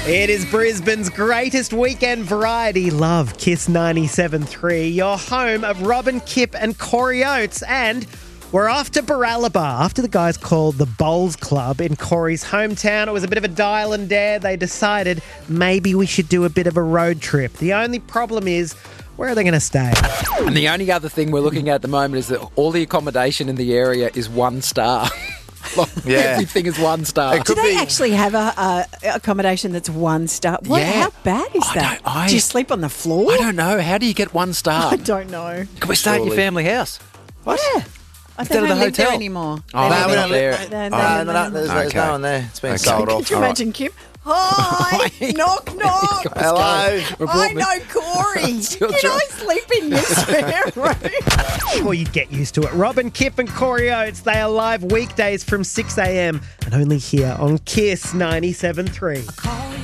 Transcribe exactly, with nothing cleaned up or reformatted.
It is Brisbane's greatest weekend variety. Love Kiss ninety-seven point three, your home of Robin Kipp and Corey Oates. And we're off to Baralaba after the guys called the Bowls Club in Corey's hometown. It was a bit of a dial and dare. They decided maybe we should do a bit of a road trip. The only problem is, where are they going to stay? And the only other thing we're looking at at the moment is that all the accommodation in the area is one star. Like, Yeah. Everything is one star. It Do could they be- actually have a, a accommodation that's one star? What? Yeah. How bad is I that? don't- I- Do you sleep on the floor? I don't know. How do you get one star? I don't know. Can we stay at your Surely. family house? What? Yeah. I Instead think of they the live there hotel? anymore. Oh, They no, live we there. don't there. They- they- Oh, they no, live no, there. there's, there's Okay. no one there. It's been Okay. sold off. Could you All right. imagine Kim? Hi, knock, knock. Hello. I know Corey. Still Can trying. I sleep in your spare room? Well, you get used to it. Robin Kipp and Corey Oates, they are live weekdays from six a.m. and only here on Kiss ninety-seven point three.